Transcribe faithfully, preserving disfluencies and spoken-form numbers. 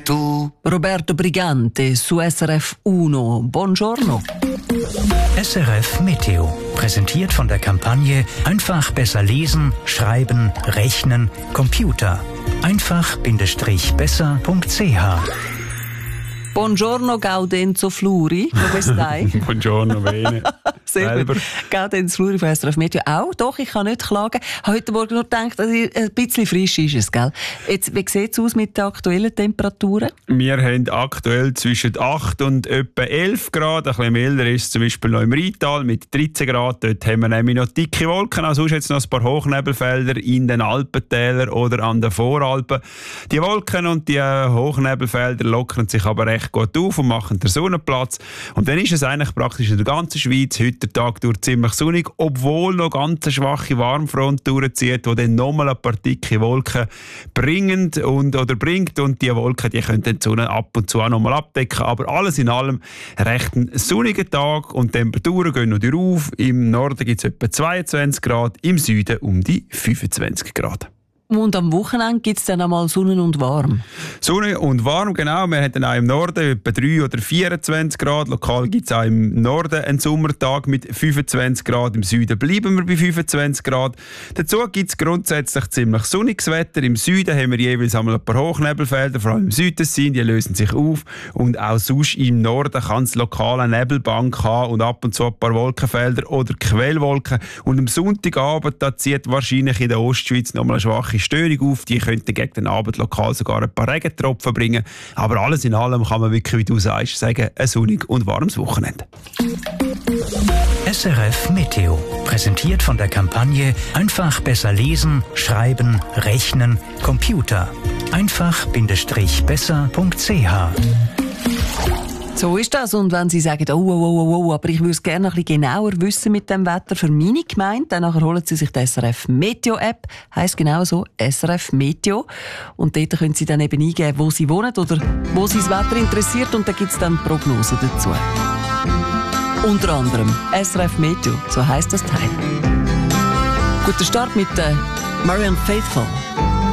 tu. Roberto Brigante su S R F uno. Buongiorno. S R F Meteo, präsentiert von der Kampagne Einfach besser lesen, schreiben, rechnen, Computer. einfach-besser punkt c h. Buongiorno Gaudenzo Fluri, come stai? Buongiorno, bene. Sehr Selber. gut. Gaudenzo Fluri von S R F Meteo auch. Doch, ich kann nicht klagen. Heute Morgen nur gedacht, also ein bisschen frisch ist es, gell? Jetzt, wie sieht es aus mit den aktuellen Temperaturen? Wir haben aktuell zwischen acht und etwa elf Grad. Ein bisschen milder ist es zum Beispiel noch im Rheintal mit dreizehn Grad. Dort haben wir nämlich noch dicke Wolken. Also sonst jetzt noch ein paar Hochnebelfelder in den Alpentälern oder an den Voralpen. Die Wolken und die Hochnebelfelder lockern sich aber recht gut auf und machen den Sonnenplatz. Und dann ist es eigentlich praktisch in der ganzen Schweiz heute der Tag durch ziemlich sonnig, obwohl noch ganz eine schwache Warmfront durchzieht, die dann nochmal ein paar dicke Wolken bringt und, oder bringt. Und diese Wolken, die können dann die Sonne ab und zu auch nochmal abdecken. Aber alles in allem recht ein sonniger Tag und die Temperaturen gehen noch rauf. Im Norden gibt es etwa zweiundzwanzig Grad, im Süden um die fünfundzwanzig Grad. Und am Wochenende gibt es dann einmal Sonne und warm. Sonne und warm, genau. Wir haben dann auch im Norden etwa drei oder vierundzwanzig Grad. Lokal gibt es auch im Norden einen Sommertag mit fünfundzwanzig Grad. Im Süden bleiben wir bei fünfundzwanzig Grad. Dazu gibt es grundsätzlich ziemlich sonniges Wetter. Im Süden haben wir jeweils einmal ein paar Hochnebelfelder, vor allem im Südtessin, die lösen sich auf. Und auch sonst im Norden kann es lokal eine Nebelbank haben und ab und zu ein paar Wolkenfelder oder Quellwolken. Und am Sonntagabend da zieht wahrscheinlich in der Ostschweiz nochmal eine schwache Störung auf. Die könnten gegen den Abend lokal sogar ein paar Regentropfen bringen. Aber alles in allem kann man wirklich, wie du sagst, sagen, ein sonnig und warmes Wochenende. S R F Meteo, präsentiert von der Kampagne Einfach besser lesen, schreiben, rechnen, Computer. einfach-besser punkt c h. So ist das. Und wenn Sie sagen, oh, oh, oh, oh, aber ich würde es gerne ein bisschen genauer wissen mit dem Wetter für meine Gemeinde, dann nachher holen Sie sich die S R F Meteo App. Heisst genau so, S R F Meteo. Und dort können Sie dann eben eingeben, wo Sie wohnen oder wo Sie das Wetter interessiert. Und da gibt es dann Prognosen dazu. Unter anderem S R F Meteo, so heisst das Teil. Guter Start mit äh, Marianne Faithfull.